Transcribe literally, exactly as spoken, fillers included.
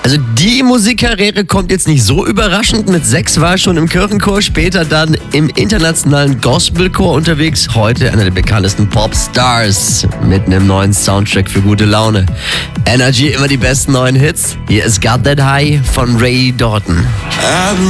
Also die Musikkarriere kommt jetzt nicht so überraschend. Mit sechs war er schon im Kirchenchor, später dann im internationalen Gospelchor unterwegs. Heute einer der bekanntesten Popstars mit einem neuen Soundtrack für gute Laune. Energy, immer die besten neuen Hits. Hier ist Got That High von Ray Dalton.